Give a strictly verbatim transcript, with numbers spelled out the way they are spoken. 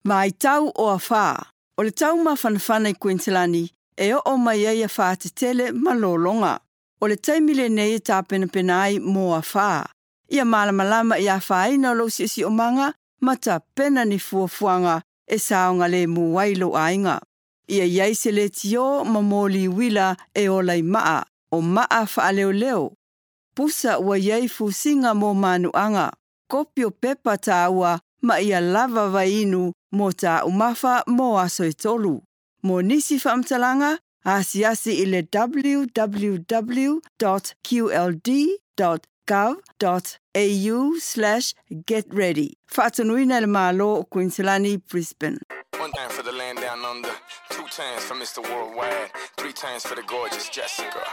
Mai tau o a whā. O le tau ma whanawhana i Queenslandi, e o o mai ei a whā te tele malolonga. O le taimile nei e tā pena pena ai mō a whā. Ia malamalama i a whāina lo si si o manga, ma tā pena ni fuafuanga e saonga le muwailo ainga. Ia iai se le tio ma mōli wila e o lai maa, o maa wha leo leo. Pusa ua iai fusinga mō manuanga, kopio pepa tā ua ma ia lava vainu mō tā umafa mō aso e tolu. Mō nisi whaamtalanga, asi asi i le w w w dot q l d dot gov dot a u slash get ready. Whaatanuina le malo o Queenslandi, Brisbane. One time for the land down under, two times for Mister Worldwide, three times for the gorgeous Jessica.